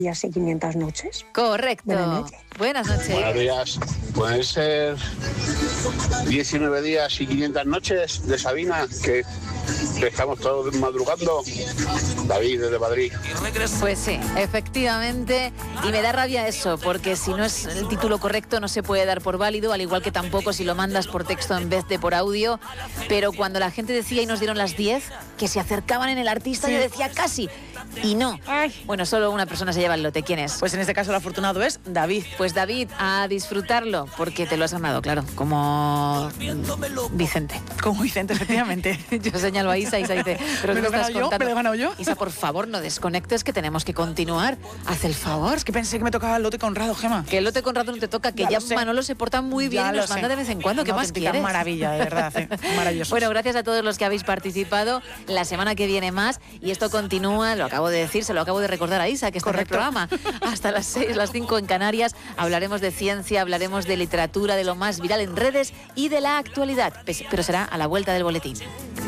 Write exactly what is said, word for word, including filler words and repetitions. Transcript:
días y quinientas noches. Correcto. Buenas noches. Buenas noches. Buenos días. Pueden ser diecinueve días y quinientas noches de Sabina, que, que estamos todos madrugando. David, desde Madrid. Pues sí, efectivamente. Y me da rabia eso, porque si no es el título correcto no se puede dar por válido, al igual que tampoco si lo mandas por texto en vez de por audio. Pero cuando la gente decía y nos dieron las diez, que se acercaban en el artista, sí. Yo decía casi. Y no. Ay. Bueno, solo una persona se lleva el lote. ¿Quién es? Pues en este caso el afortunado es David. Pues David, a disfrutarlo, porque te lo has ganado, claro, como Vicente. Como Vicente, efectivamente. Yo señalo a Isa, Isa dice, pero ¿Me ¿qué lo he estás ganado yo? contando? ¿Me lo he ganado yo? Isa, por favor, no desconectes, que tenemos que continuar. Haz el favor. Es que pensé que me tocaba el lote Conrado, Gema. Que el lote Conrado no te toca, que ya, ya Manolo se porta muy bien ya y nos sé. manda de vez en cuando. ¿Qué Una más quieres? maravilla, de verdad. ¿eh? Maravilloso. Bueno, gracias a todos los que habéis participado. La semana que viene más. Y esto continúa, lo acabo de decir, se lo acabo de recordar a Isa, que está Correcto. en el programa. Hasta las seis, las cinco en Canarias. Hablaremos de ciencia, hablaremos de literatura, de lo más viral en redes y de la actualidad. Pero será a la vuelta del boletín.